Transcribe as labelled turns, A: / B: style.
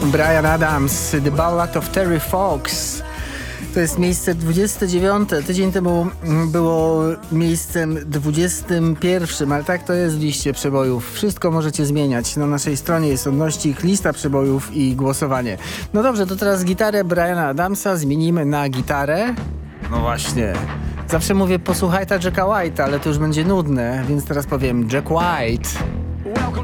A: Bryan Adams, The Ballad of Terry Fox. To jest miejsce 29. Tydzień temu było miejscem 21, ale tak to jest w liście przebojów. Wszystko możecie zmieniać. Na naszej stronie jest odnośnik, lista przebojów i głosowanie. No dobrze, to teraz gitarę Bryana Adamsa zmienimy na gitarę. No właśnie. Zawsze mówię posłuchaj ta Jacka White'a, ale to już będzie nudne, więc teraz powiem Jack White.